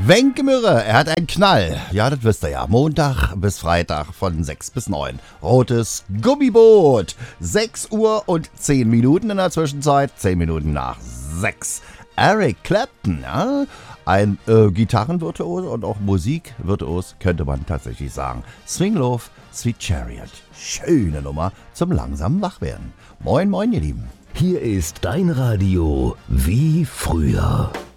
Wenke Mürre, er hat einen Knall. Ja, das wisst ihr ja. Montag bis Freitag von 6 bis 9. Rotes Gummiboot. 6 Uhr und 10 Minuten in der Zwischenzeit. 10 Minuten nach 6. Eric Clapton, ja? Ein Gitarrenvirtuos und auch Musikvirtuos, könnte man tatsächlich sagen. Swing Love, Sweet Chariot. Schöne Nummer zum langsamen Wachwerden. Moin, moin, ihr Lieben. Hier ist dein Radio wie früher.